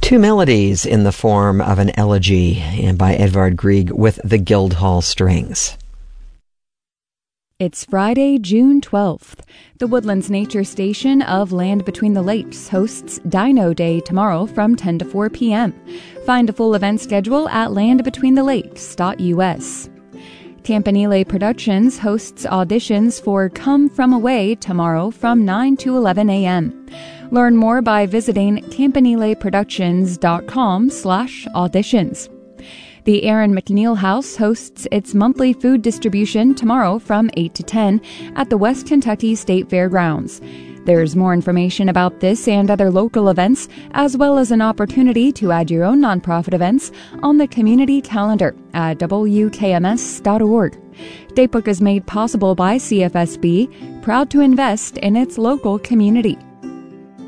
Two melodies in the form of an elegy and by Edvard Grieg with the Guildhall Strings. It's Friday, June 12th. The Woodlands Nature Station of Land Between the Lakes hosts Dino Day tomorrow from 10 to 4 p.m. Find a full event schedule at landbetweenthelakes.us. Campanile Productions hosts auditions for Come From Away tomorrow from 9 to 11 a.m. Learn more by visiting campanileproductions.com/auditions. The Aaron McNeil House hosts its monthly food distribution tomorrow from 8 to 10 at the West Kentucky State Fairgrounds. There's more information about this and other local events, as well as an opportunity to add your own nonprofit events on the community calendar at wkms.org. Datebook is made possible by CFSB, proud to invest in its local community.